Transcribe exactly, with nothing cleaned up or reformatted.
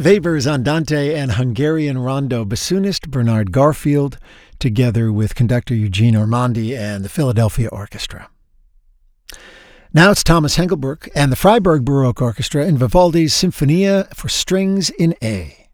Weber's Andante and Hungarian Rondo, bassoonist Bernard Garfield, together with conductor Eugene Ormandy and the Philadelphia Orchestra. Now it's Thomas Hengelbrook and the Freiburg Baroque Orchestra in Vivaldi's Sinfonia for Strings in A.